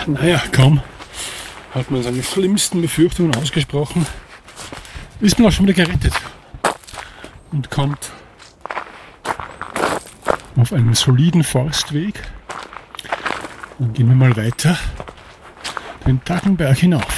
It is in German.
Naja, kaum hat man seine schlimmsten Befürchtungen ausgesprochen, ist man auch schon wieder gerettet und kommt auf einen soliden Forstweg. Dann gehen wir mal weiter den Tackenberg hinauf.